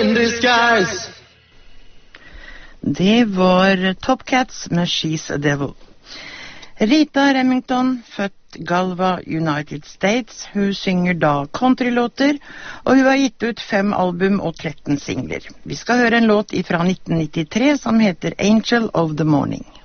in disguise. Det var Top Cats med She's a Devil. Rita Remington, født Galva, United States. Hun synger da countrylåter, og hun har gitt ut 5 album og 13 singler. Vi skal høre en låt fra 1993 som heter Angel of the Morning.